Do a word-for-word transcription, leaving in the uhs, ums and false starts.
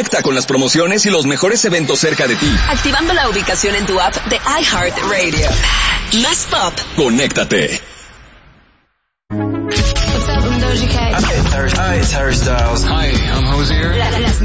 Conecta con las promociones y los mejores eventos cerca de ti. Activando la ubicación en tu app de iHeartRadio. Más pop. Conéctate. Hi, it's Harry Styles. Hi, I'm Hosier. La- las